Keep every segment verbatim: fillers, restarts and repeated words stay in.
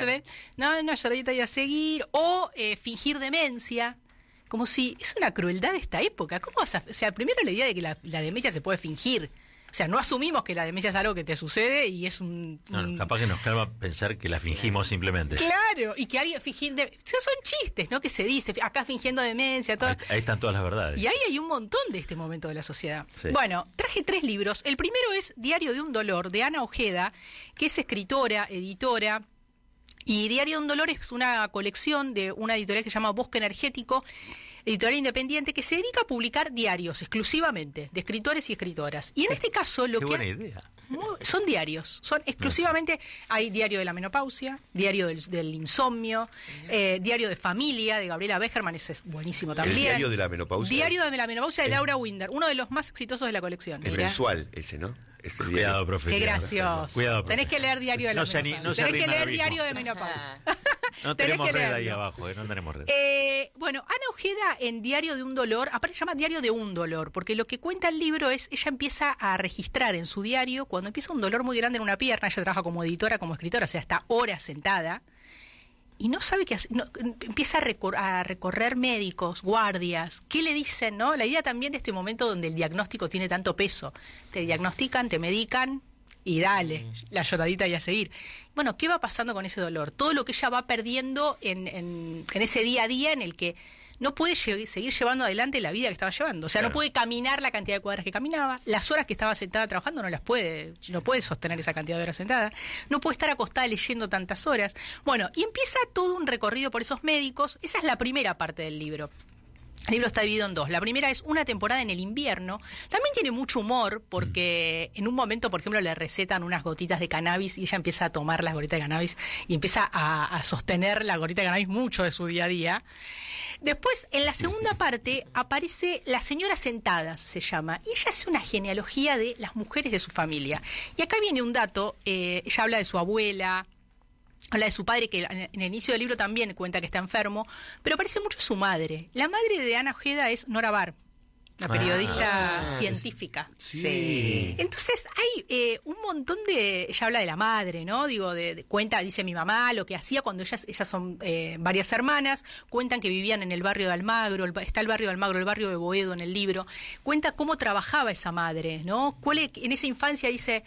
viernes, no, una lloradita y a seguir, o eh, fingir demencia. Como si es una crueldad de esta época. ¿Cómo vas a...? O sea, primero la idea de que la, la demencia se puede fingir. O sea, no asumimos que la demencia es algo que te sucede y es un... No, un... no, capaz que nos calma pensar que la fingimos simplemente. Claro, y que alguien fingir... De... O sea, son chistes, ¿no? Que se dice, acá fingiendo demencia, todo. Ahí, ahí están todas las verdades. Y ahí hay un montón de este momento de la sociedad. Sí. Bueno, traje tres libros. El primero es Diario de un dolor, de Ana Ojeda, que es escritora, editora. Y Diario de un dolor es una colección de una editorial que se llama Bosque Energético, editorial independiente, que se dedica a publicar diarios exclusivamente de escritores y escritoras. Y en este caso lo Qué que... buena idea. Son diarios, son exclusivamente, hay diario de la menopausia, diario del, del insomnio, eh, diario de familia de Gabriela Becherman, ese es buenísimo también. El diario de la menopausia. Diario de la menopausia de es, Laura Winder, uno de los más exitosos de la colección. Es Mira. mensual ese, ¿no? Ese Cuidado, profe. Qué gracioso. Cuidado, profe. Tenés que leer diario de la No se ani- menopausia. no se Tenés que arrima leer al abismo. diario de menopausia. No Tenés tenemos que red leerlo. ahí abajo, eh, no tenemos red. Eh, bueno, Ana Ojeda en Diario de un dolor, aparte se llama Diario de un dolor, porque lo que cuenta el libro es, ella empieza a registrar en su diario cuando empieza un dolor muy grande en una pierna, ella trabaja como editora, como escritora, o sea, está horas sentada, y no sabe qué hacer, no, empieza a, recor- a recorrer médicos, guardias, qué le dicen, ¿no? La idea también de este momento donde el diagnóstico tiene tanto peso, te diagnostican, te medican, y dale, la lloradita y a seguir. Bueno, ¿qué va pasando con ese dolor? Todo lo que ella va perdiendo en, en, en ese día a día en el que no puede lle- seguir llevando adelante la vida que estaba llevando. O sea, Claro. no puede caminar la cantidad de cuadras que caminaba, las horas que estaba sentada trabajando no las puede, no puede sostener esa cantidad de horas sentada, no puede estar acostada leyendo tantas horas. Bueno, y empieza todo un recorrido por esos médicos. Esa es la primera parte del libro. El libro está dividido en dos. La primera es una temporada en el invierno. También tiene mucho humor porque en un momento, por ejemplo, le recetan unas gotitas de cannabis y ella empieza a tomar las gotitas de cannabis y empieza a, a sostener la gotita de cannabis mucho de su día a día. Después, en la segunda parte, aparece Las señoras sentadas, se llama. Y ella hace una genealogía de las mujeres de su familia. Y acá viene un dato. Eh, ella habla de su abuela, habla de su padre, que en el inicio del libro también cuenta que está enfermo, pero aparece mucho su madre. La madre de Ana Ojeda es Nora Barr, la periodista Ah, científica. Sí. Entonces hay eh, un montón de... Ella habla de la madre, ¿no? Digo, de, de- cuenta, dice mi mamá, lo que hacía cuando ellas, ellas son eh, varias hermanas, cuentan que vivían en el barrio de Almagro, el ba- está el barrio de Almagro, el barrio de Boedo en el libro, cuenta cómo trabajaba esa madre, ¿no? Cuál es- en esa infancia dice,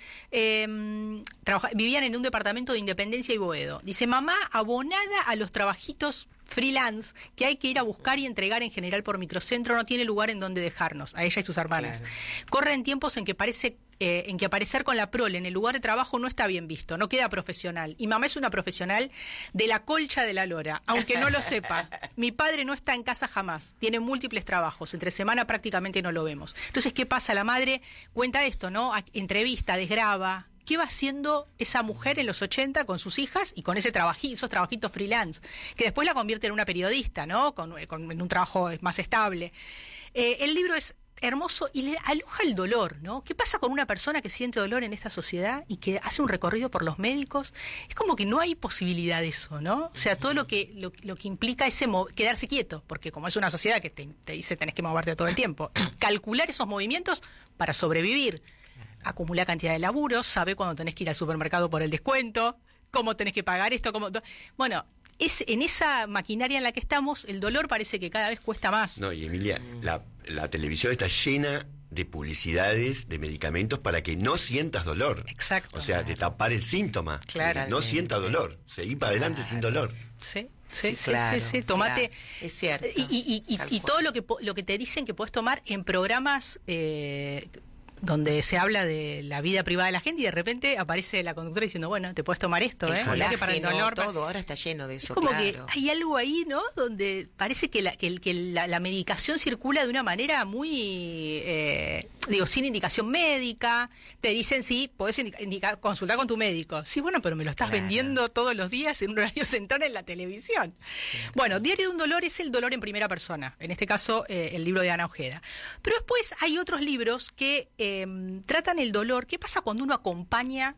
eh, trabaja- vivían en un departamento de Independencia y Boedo. Dice, mamá abonada a los trabajitos freelance que hay que ir a buscar y entregar en general por microcentro, no tiene lugar en donde dejarnos, a ella y sus hermanas. Claro. Corren tiempos en que parece eh, en que aparecer con la prole en el lugar de trabajo no está bien visto, no queda profesional. Y mamá es una profesional de la colcha de la lora, aunque no lo sepa. Mi padre no está en casa jamás, tiene múltiples trabajos, entre semana prácticamente no lo vemos. Entonces, ¿qué pasa? La madre cuenta esto, ¿no? A- Entrevista, desgraba. ¿Qué va haciendo esa mujer en los ochenta con sus hijas y con ese trabajito, esos trabajitos freelance? Que después la convierte en una periodista, ¿no? Con, con- en un trabajo más estable. Eh, el libro es hermoso y le aloja el dolor, ¿no? ¿Qué pasa con una persona que siente dolor en esta sociedad y que hace un recorrido por los médicos? Es como que no hay posibilidad de eso, ¿no? O sea, todo lo que lo, lo que implica ese mo- quedarse quieto, porque como es una sociedad que te, te dice tenés que moverte todo el tiempo, y calcular esos movimientos para sobrevivir. Acumula cantidad de laburo, sabe cuándo tenés que ir al supermercado por el descuento, cómo tenés que pagar esto, cómo... Bueno, es en esa maquinaria en la que estamos, el dolor parece que cada vez cuesta más. No, y Emilia, la, la televisión está llena de publicidades de medicamentos para que no sientas dolor. Exacto. O sea, de tapar el síntoma. Claro. De que no sienta dolor. Seguir para adelante sin dolor. Sí, sí, sí, Sí, claro, sí, sí, tomate. claro, es cierto, Y, y, y, y, tal y cual. todo lo que po- lo que te dicen que puedes tomar en programas eh, donde se habla de la vida privada de la gente y de repente aparece la conductora diciendo, bueno, te puedes tomar esto, El ¿eh? Mirá que para el colágeno, dolor. pa- todo ahora está lleno de eso, Es como claro. que hay algo ahí, ¿no? Donde parece que la, que, el- que la, la medicación circula de una manera muy, eh, digo, sin indicación médica. Te dicen, sí, podés indica- indicar, consultar con tu médico. Sí, bueno, pero me lo estás Claro. vendiendo todos los días en un horario central en la televisión. Bueno, Diario de un dolor es el dolor en primera persona. En este caso, eh, el libro de Ana Ojeda. Pero después hay otros libros que eh, tratan el dolor. ¿Qué pasa cuando uno acompaña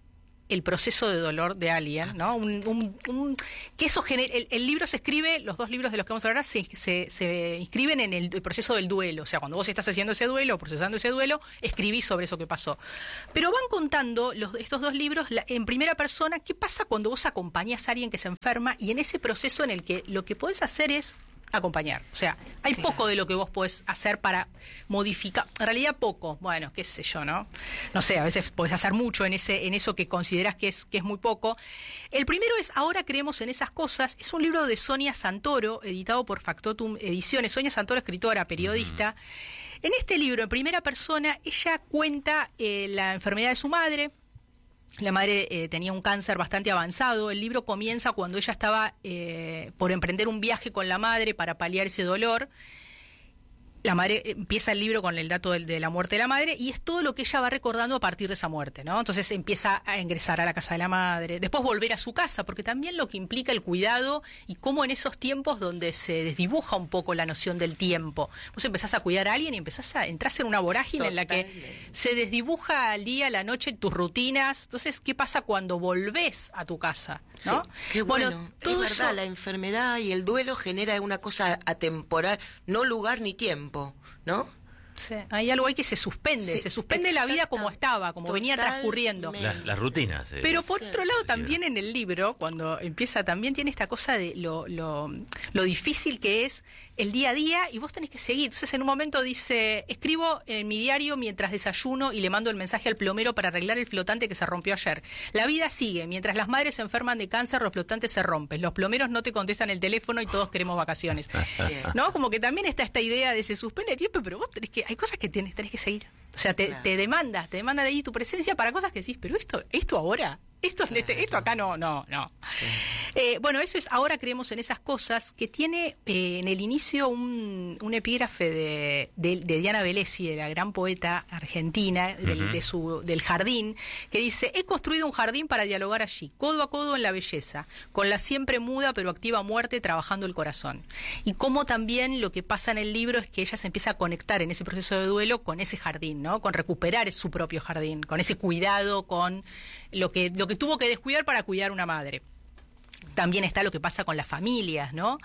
el proceso de dolor de alguien, ¿no? Un, un, un, que eso genera, el, el libro se escribe, los dos libros de los que vamos a hablar se, se, se inscriben en el, el proceso del duelo, o sea, cuando vos estás haciendo ese duelo, procesando ese duelo, escribís sobre eso que pasó. Pero van contando los, estos dos libros la, en primera persona, qué pasa cuando vos acompañás a alguien que se enferma y en ese proceso en el que lo que podés hacer es acompañar. O sea, hay claro. poco de lo que vos podés hacer para modificar. En realidad poco. Bueno, qué sé yo, ¿no? No sé, a veces podés hacer mucho en ese en eso que considerás que es, que es muy poco. El primero es Ahora creemos en esas cosas. Es un libro de Sonia Santoro, editado por Factotum Ediciones. Sonia Santoro, escritora, periodista. Mm. En este libro, en primera persona, ella cuenta eh, la enfermedad de su madre. La madre eh, tenía un cáncer bastante avanzado. El libro comienza cuando ella estaba eh, por emprender un viaje con la madre para paliar ese dolor. La madre empieza el libro con el dato de, de la muerte de la madre y es todo lo que ella va recordando a partir de esa muerte, ¿no? Entonces empieza a ingresar a la casa de la madre, después volver a su casa, porque también lo que implica el cuidado y cómo en esos tiempos donde se desdibuja un poco la noción del tiempo. Vos empezás a cuidar a alguien y empezás a entrar en una vorágine Totalmente. En la que se desdibuja el día, la noche, tus rutinas. Entonces, ¿qué pasa cuando volvés a tu casa? ¿No? Sí, qué bueno. bueno todo es verdad, eso... la enfermedad y el duelo genera una cosa atemporal, no lugar ni tiempo. ¿No? Sí, hay algo ahí que se suspende, sí, se suspende la vida como estaba, como venía transcurriendo. Las, las rutinas. Eh. Pero por otro lado también en el libro, cuando empieza, también tiene esta cosa de lo, lo, lo difícil que es el día a día y vos tenés que seguir. Entonces en un momento dice, escribo en mi diario mientras desayuno y le mando el mensaje al plomero para arreglar el flotante que se rompió ayer. La vida sigue, mientras las madres se enferman de cáncer, los flotantes se rompen, los plomeros no te contestan el teléfono y todos queremos vacaciones. Sí. ¿No? Como que también está esta idea de se suspende el tiempo, pero vos tenés que, hay cosas que tenés, tenés que seguir. O sea, te, claro. te demanda, te demanda de ahí tu presencia para cosas que decís, pero esto, esto ahora... Esto, claro. este, esto acá no, no, no. Sí. Eh, bueno, eso es Ahora creemos en esas cosas, que tiene eh, en el inicio un, un epígrafe de, de, de Diana Velesi, de la gran poeta argentina, uh-huh. del, de su, del jardín, que dice, he construido un jardín para dialogar allí, codo a codo en la belleza, con la siempre muda pero activa muerte trabajando el corazón. Y cómo también lo que pasa en el libro es que ella se empieza a conectar en ese proceso de duelo con ese jardín, ¿no? Con recuperar su propio jardín, con ese cuidado, con lo que... Lo que tuvo que descuidar para cuidar una madre. También está lo que pasa con las familias, ¿no?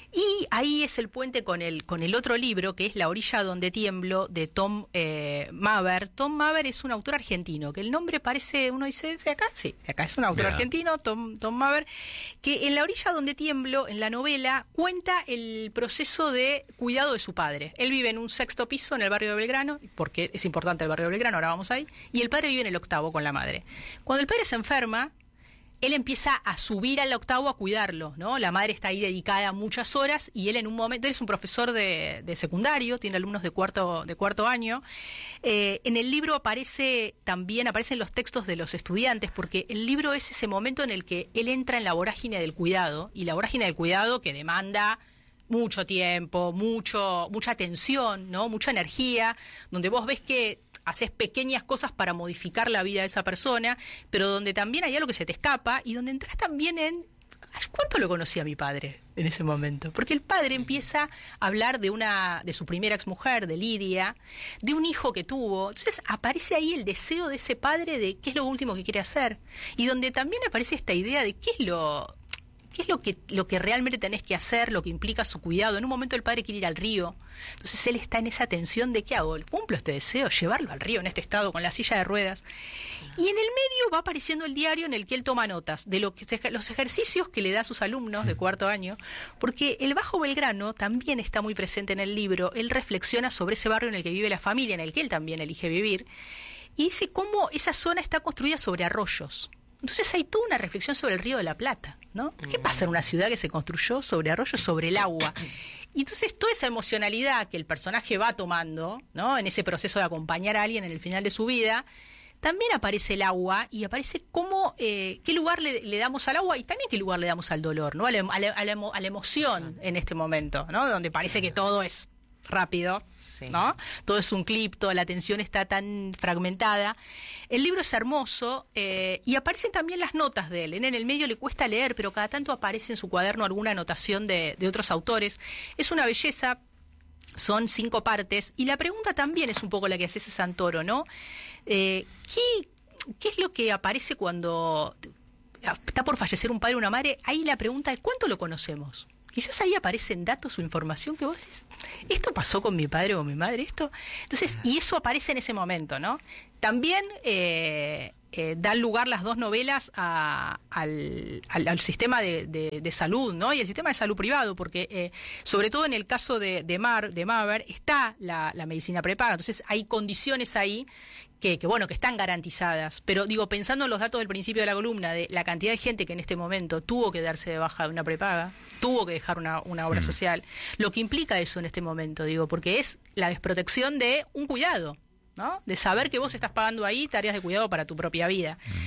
Y ahí es el puente con el con el otro libro, que es La orilla donde tiemblo, de Tom eh, Maver. Tom Maver es un autor argentino, que el nombre parece, uno dice, ¿de acá? Sí, de acá, es un autor yeah. argentino, Tom, Tom Maver, que en La orilla donde tiemblo, en la novela, cuenta el proceso de cuidado de su padre. Él vive en un sexto piso en el barrio de Belgrano, porque es importante el barrio de Belgrano, ahora vamos ahí, y el padre vive en el octavo con la madre. Cuando el padre se enferma, él empieza a subir al octavo a cuidarlo, ¿no? La madre está ahí dedicada muchas horas y él en un momento, él es un profesor de, de secundario, tiene alumnos de cuarto, de cuarto año. Eh, en el libro aparece también, aparecen los textos de los estudiantes, porque el libro es ese momento en el que él entra en la vorágine del cuidado, y la vorágine del cuidado que demanda mucho tiempo, mucho, mucha atención, ¿no? Mucha energía, donde vos ves que haces pequeñas cosas para modificar la vida de esa persona, pero donde también hay algo que se te escapa y donde entras también en... ¿Cuánto lo conocía mi padre en ese momento? Porque el padre empieza a hablar de una de su primera exmujer, de Lidia, de un hijo que tuvo. Entonces aparece ahí el deseo de ese padre de qué es lo último que quiere hacer. Y donde también aparece esta idea de qué es lo... ¿Qué es lo que, lo que realmente tenés que hacer, lo que implica su cuidado? En un momento el padre quiere ir al río, entonces él está en esa tensión de ¿qué hago? ¿Cumplo este deseo? ¿Llevarlo al río en este estado con la silla de ruedas? Y en el medio va apareciendo el diario en el que él toma notas de lo que, los ejercicios que le da a sus alumnos de cuarto año, porque el Bajo Belgrano también está muy presente en el libro. Él reflexiona sobre ese barrio en el que vive la familia, en el que él también elige vivir, y dice cómo esa zona está construida sobre arroyos. Entonces hay toda una reflexión sobre el Río de la Plata, ¿no? ¿Qué pasa en una ciudad que se construyó sobre arroyos, sobre el agua? Y entonces toda esa emocionalidad que el personaje va tomando, ¿no? En ese proceso de acompañar a alguien en el final de su vida, también aparece el agua y aparece cómo, eh, qué lugar le, le damos al agua y también qué lugar le damos al dolor, ¿no? A la, a la, a la, a la emoción en este momento, ¿no? Donde parece que todo es rápido, sí. ¿no? Todo es un clip, toda la atención está tan fragmentada. El libro es hermoso eh, y aparecen también las notas de él. En el medio le cuesta leer, pero cada tanto aparece en su cuaderno alguna anotación de, de otros autores. Es una belleza, son cinco partes, y la pregunta también es un poco la que hace ese Santoro, ¿no? Eh, ¿qué, ¿qué es lo que aparece cuando está por fallecer un padre o una madre? Ahí la pregunta es, ¿cuánto lo conocemos? Quizás ahí aparecen datos o información que vos decís, ¿esto pasó con mi padre o mi madre? Esto, entonces, y eso aparece en ese momento, ¿no? También eh, eh, dan lugar las dos novelas a, al, al, al sistema de, de, de salud, ¿no? Y el sistema de salud privado, porque eh, sobre todo en el caso de, de Mar, de Maver, está la, la medicina prepaga, entonces hay condiciones ahí Que, que bueno, que están garantizadas, pero digo, pensando en los datos del principio de la columna, de la cantidad de gente que en este momento tuvo que darse de baja de una prepaga, tuvo que dejar una, una obra mm. social, lo que implica eso en este momento, digo, porque es la desprotección de un cuidado, ¿no? De saber que vos estás pagando ahí tareas de cuidado para tu propia vida. Mm.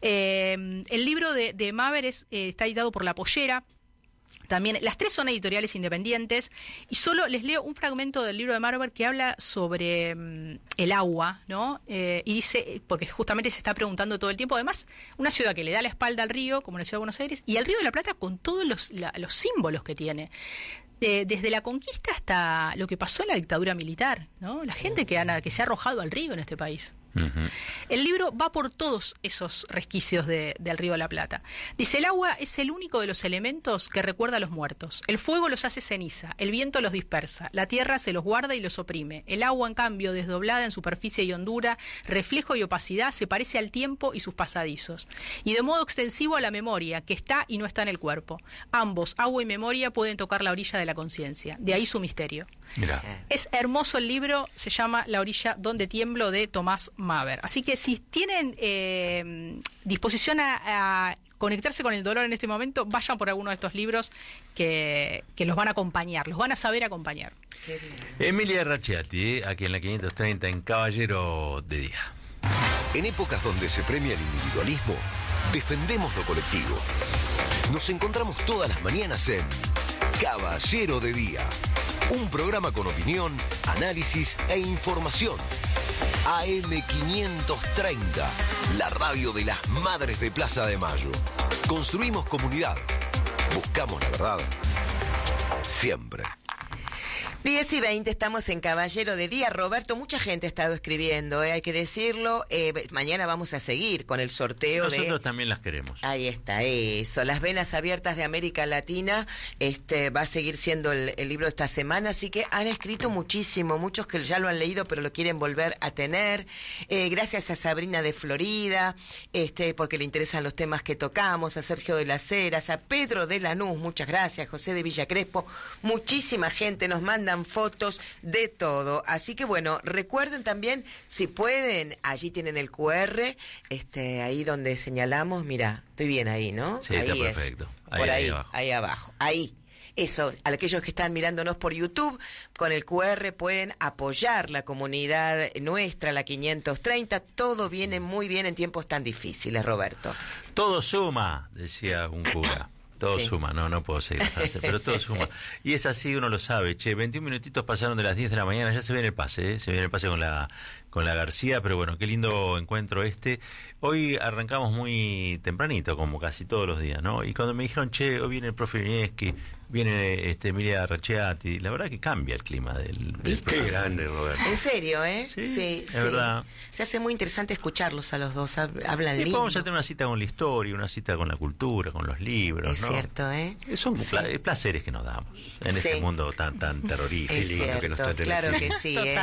Eh, el libro de, de Maver es, eh, está editado por La Pollera. También, las tres son editoriales independientes y solo les leo un fragmento del libro de Maver que habla sobre um, el agua, ¿no? Eh, y dice, porque justamente se está preguntando todo el tiempo, además, una ciudad que le da la espalda al río, como la ciudad de Buenos Aires, y el Río de la Plata con todos los, la, los símbolos que tiene. Eh, desde la conquista hasta lo que pasó en la dictadura militar, ¿no? La gente que, han, que se ha arrojado al río en este país. Uh-huh. El libro va por todos esos resquicios de, del Río de la Plata. Dice, el agua es el único de los elementos que recuerda a los muertos. El fuego los hace ceniza, el viento los dispersa, la tierra se los guarda y los oprime. El agua, en cambio, desdoblada en superficie y hondura, reflejo y opacidad, se parece al tiempo y sus pasadizos. Y de modo extensivo a la memoria, que está y no está en el cuerpo. Ambos, agua y memoria, pueden tocar la orilla de la conciencia. De ahí su misterio. Mirá. Es hermoso el libro, se llama La orilla donde tiemblo, de Tomás Maver. Así que si tienen eh, disposición a, a conectarse con el dolor en este momento, vayan por alguno de estos libros que, que los van a acompañar, los van a saber acompañar. Emilia Racciati, aquí en la quinientos treinta en Caballero de Día. En épocas donde se premia el individualismo, defendemos lo colectivo. Nos encontramos todas las mañanas en Caballero de Día, un programa con opinión, análisis e información. A M quinientos treinta, la radio de las Madres de Plaza de Mayo. Construimos comunidad. Buscamos la verdad. Siempre. diez y veinte, estamos en Caballero de Día. Roberto, mucha gente ha estado escribiendo, ¿eh? Hay que decirlo. Eh, mañana vamos a seguir con el sorteo. Nosotros de... también las queremos. Ahí está, eso. Las venas abiertas de América Latina. Este va a seguir siendo el, el libro de esta semana, así que han escrito muchísimo, muchos que ya lo han leído, pero lo quieren volver a tener. Eh, gracias a Sabrina de Florida, este, porque le interesan los temas que tocamos, a Sergio de las Heras, a Pedro de Lanús, muchas gracias, José de Villa Crespo. Muchísima gente nos manda fotos de todo, así que bueno, recuerden también, si pueden, allí tienen el cu erre, este, ahí donde señalamos, mira, estoy bien ahí, ¿no? Sí, ahí está es, perfecto. Ahí, por ahí, ahí abajo. ahí abajo, ahí. Eso, a aquellos que están mirándonos por YouTube, con el cu erre pueden apoyar la comunidad nuestra, la quinientos treinta. Todo viene muy bien en tiempos tan difíciles, Roberto. Todo suma, decía un cura. Todo sí. suma, no, no puedo seguir la frase, pero todo suma. Y es así, uno lo sabe. Che, veintiún minutitos pasaron de las diez de la mañana, ya se viene el pase, ¿eh? Se viene el pase con la con la García, pero bueno, qué lindo encuentro este. Hoy arrancamos muy tempranito, como casi todos los días, ¿no? Y cuando me dijeron, che, hoy viene el profe Vinieski, viene este Emilia Racciati, la verdad que cambia el clima del, del Qué grande, Roberto. En serio, ¿eh? Sí, sí, es sí. verdad. Se hace muy interesante escucharlos a los dos, hablan y lindo. vamos a tener una cita con la historia, una cita con la cultura, con los libros, es ¿no? Es cierto, ¿eh? Son sí. pla- placeres que nos damos en sí. este mundo tan tan terrorífico. Es lindo cierto, que nos traten claro así. que sí, ¿eh?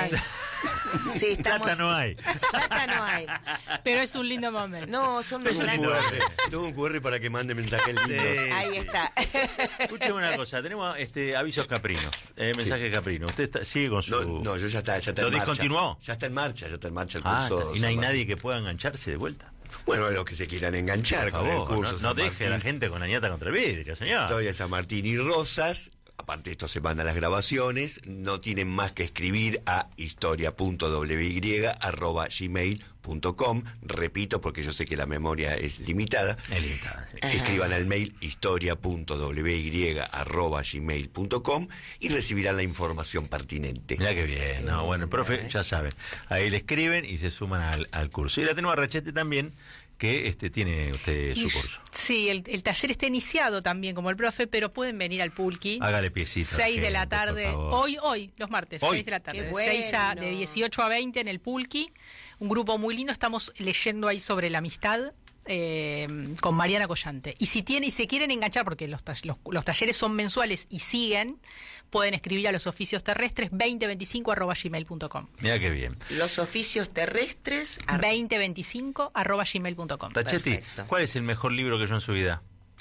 Sí, estamos... Plata no hay. Plata no hay. Pero es un lindo momento. No, son los Tengo un grandes. cu erre, tengo un cu erre para que mande mensajes lindos. Sí. Ahí está. Escúcheme una cosa, tenemos este avisos caprinos, eh, mensaje Sí. caprino. Usted está, sigue con su... No, no, yo ya está, ya está ¿Lo en marcha. discontinuó? Ya está en marcha, ya está en marcha el Ah, curso. y no hay San nadie Martín. que pueda engancharse de vuelta. Bueno, los que se quieran enganchar Por con el favor, curso. no, San no deje a la Martín. gente con la ñata contra el vidrio, señor. Historia San Martín y Rosas. Aparte, esto se manda a las grabaciones. No tienen más que escribir a historia punto doble y arroba gmail punto com. Repito, porque yo sé que la memoria es limitada. Es limitada, sí. Escriban al mail historia punto doble y arroba gmail punto com y recibirán la información pertinente. Mirá que bien, no, bueno, el profe, ya saben, ahí le escriben y se suman al, al curso. Y la tenemos a Racciati también, que este tiene usted su curso. Sí, el, el taller está iniciado también como el profe, pero pueden venir al Pulqui. Hágale piecito. seis de la tarde, hoy, hoy, los martes, Hoy. seis de la tarde, Qué de, seis a, bueno. de dieciocho a veinte en el Pulqui. Un grupo muy lindo, estamos leyendo ahí sobre la amistad. Eh, con Mariana Collante. Y si tiene y se quieren enganchar, porque los, ta- los, los talleres son mensuales y siguen, pueden escribir a los oficios terrestres veinte veinticinco arroba gmail punto com. Mira qué bien. Los oficios terrestres. ar- veinte veinticinco arroba gmail punto com. Rachetti, Perfecto. ¿cuál es el mejor libro que yo en su vida?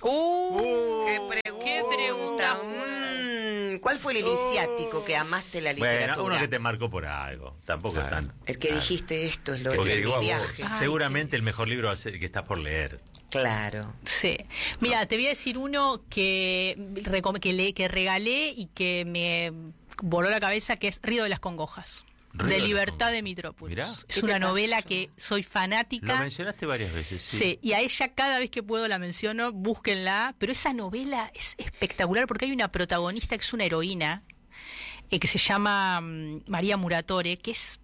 Uh, ¡Qué pregunta! qué pregunta. Mm, ¿Cuál fue el iniciático que amaste la literatura? Bueno, uno que te marcó por algo. Tampoco es tan... El que dijiste esto es lo Porque de digo, mi vos, viaje. Ay, seguramente el mejor libro va a ser el que estás por leer. Claro. Sí. Mira, te voy a decir uno que, recom- que, le, que regalé y que me voló la cabeza, que es Río de las Congojas. Río De de las Libertad Congojas. de Mitrópolis. Mirá. Es ¿Qué una te novela pasó? que soy Lo fanática. mencionaste varias veces, sí. Sí, y a ella cada vez que puedo la menciono, búsquenla, pero esa novela es espectacular porque hay una protagonista que es una heroína, eh, que se llama mm, María Muratore, que es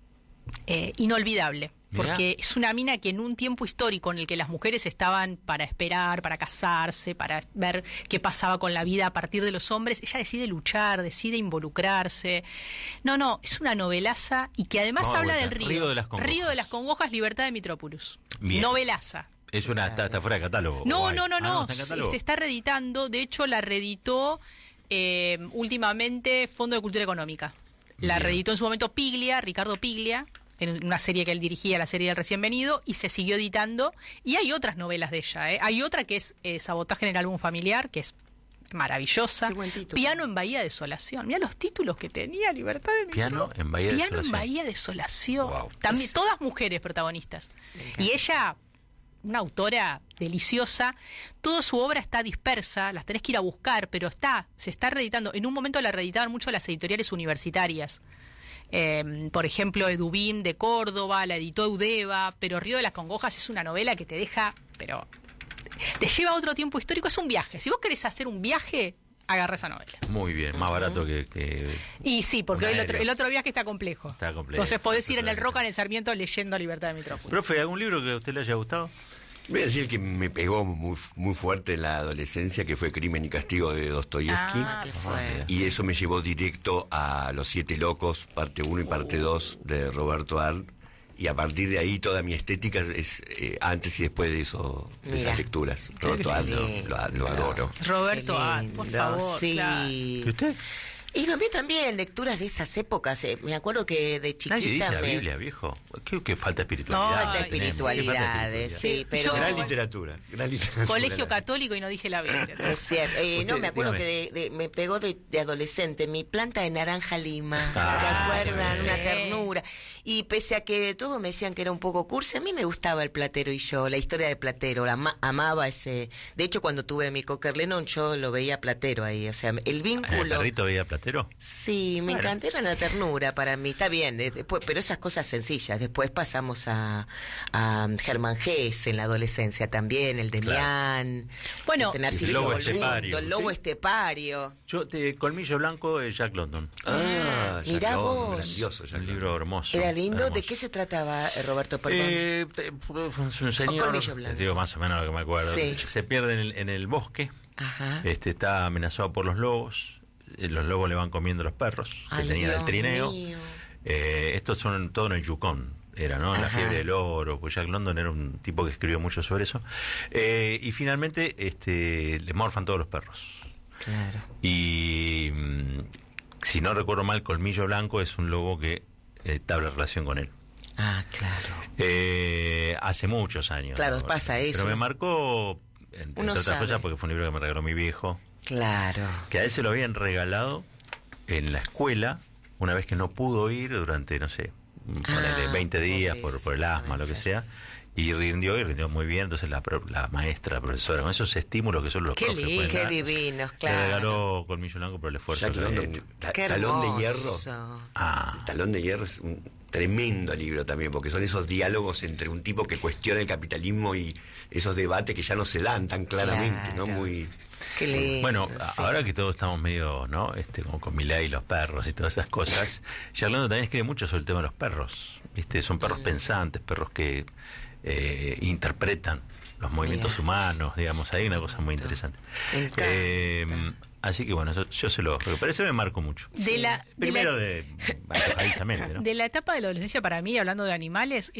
eh, inolvidable. Mirá. Porque es una mina que en un tiempo histórico en el que las mujeres estaban para esperar, para casarse, para ver qué pasaba con la vida a partir de los hombres, ella decide luchar, decide involucrarse. No, no, es una novelaza y que además Vamos de habla vuelta. del río. Río de las Congojas. Río de las Congojas, Libertad de Mitrópolis. Bien. Novelaza. Es una, está, está fuera de catálogo. No, ¿o hay? no, no, Ah, no. está en Se, catálogo. se está reeditando. De hecho, la reeditó eh, últimamente Fondo de Cultura Económica. La Bien. reeditó en su momento Piglia, Ricardo Piglia, en una serie que él dirigía, la serie del recién venido, y se siguió editando. Y hay otras novelas de ella. ¿eh? Hay otra que es eh, Sabotaje en el álbum familiar, que es maravillosa. Qué buen título. Piano en Bahía Desolación. Mira los títulos que tenía Libertad de Piano Mitro. en Bahía Piano Desolación. en Bahía Desolación. Wow. También todas mujeres protagonistas. Y ella, una autora deliciosa, toda su obra está dispersa, las tenés que ir a buscar, pero está, se está reeditando. En un momento la reeditaban mucho las editoriales universitarias. Eh, por ejemplo, Edubim de Córdoba, la editó Eudeva, pero Río de las Congojas es una novela que te deja, pero te lleva a otro tiempo histórico, es un viaje. Si vos querés hacer un viaje, agarra esa novela. Muy bien, más barato que... que... Y sí, porque Un el otro, aéreo. el otro viaje está complejo. Está complejo, Entonces podés ir en el totalmente. Roca, en el Sarmiento, leyendo Libertad de Mitrópolis. Profe, ¿algún libro que a usted le haya gustado? Voy a decir que me pegó muy, muy fuerte en la adolescencia, que fue Crimen y Castigo de Dostoyevsky. Ah, ¿Qué fue? Y eso me llevó directo a Los Siete Locos, parte uno y parte dos de Roberto Arlt. Y a partir de ahí toda mi estética es eh, antes y después de eso, de Mira. esas lecturas. Roberto Arlt lo, lo- lo adoro. Roberto, Qué ah, por lindo, favor. sí. claro. ¿Y usted? Y lo vi también, lecturas de esas épocas. eh, Me acuerdo que de chiquita Nadie dice la me... Biblia, viejo. ¿Qué, qué falta espiritualidad? No, Falta Ay, tenemos? ¿Qué espiritualidades, falta sí, pero... Yo- Gran literatura, gran literatura. Colegio católico y no dije la Biblia. Es cierto. Eh, no, Usted, me acuerdo dígame. que de- de- me pegó de, de adolescente mi planta de naranja lima. Ah, ¿Se acuerdan? qué Una bien. ternura. Y pese a que todos me decían que era un poco cursi, a mí me gustaba el Platero y yo, la historia de Platero. La ama- amaba ese... De hecho, cuando tuve mi Cocker Lennon, yo lo veía Platero ahí. O sea, el ¿El vínculo... perrito veía platero? Sí, me Bueno. encantó, era una ternura para mí, está bien, de- después, pero esas cosas sencillas. Después pasamos a, a Germán Gess en la adolescencia también, el de Claro. Mian, Bueno, este Narciso El lobo Golbundo, estepario. el lobo estepario. Yo, te, Colmillo Blanco de Jack London. Ah, Jack Mirá London, vos. grandioso Jack Un London. libro hermoso. Era lindo, ¿de hermoso. qué se trataba, eh, Roberto? Perdón. Eh, te- es un señor, Colmillo Blanco. te digo más o menos lo que me acuerdo. Sí. Se pierde en el, en el bosque, Ajá. este está amenazado por los lobos, eh, los lobos le van comiendo los perros que Ay, tenía Dios del trineo. mío. Eh, estos son todo en el Yukon, era, ¿no? En la Ajá. fiebre del oro, pues Jack London era un tipo que escribió mucho sobre eso. Eh, y finalmente este, le morfan todos los perros. Claro. Y mm, si no recuerdo mal, Colmillo Blanco es un lobo que eh, entabla relación con él. Ah, claro. Eh, hace muchos años. Claro, ¿no? pasa eso. Pero me marcó, entre Uno otras sabe. cosas, porque fue un libro que me regaló mi viejo, Claro. que a él se lo habían regalado en la escuela una vez que no pudo ir durante, no sé, ponele Ah, veinte días por, por el pobrecito, asma, lo que enfermo. sea. Y rindió, y rindió muy bien. Entonces la, pro- la maestra, la profesora, con esos estímulos que son los Qué profes lindo. pueden Qué dar, divinos, le claro. regaló Colmillo Blanco por el esfuerzo Jack que había London, hecho. ta- Qué Talón de Hierro. hermoso. Ah, El Talón de Hierro es un tremendo libro también, porque son esos diálogos entre un tipo que cuestiona el capitalismo y esos debates que ya no se dan tan claramente, ¿no? Claro. Muy... Qué lindo. bueno, sí. ahora que todos estamos medio, ¿no? Este, como con Milei y los perros y todas esas cosas, Jack London también escribe mucho sobre el tema de los perros. ¿Viste? Son Mm. perros pensantes, perros que eh, interpretan los movimientos Bien. humanos, digamos, hay una cosa muy interesante. Me encanta. Eh, así que bueno, yo, yo se lo... Porque parece que me marco mucho. De la, de la- Primero de... antojadizamente, ¿no? de la etapa de la adolescencia, para mí, hablando de animales,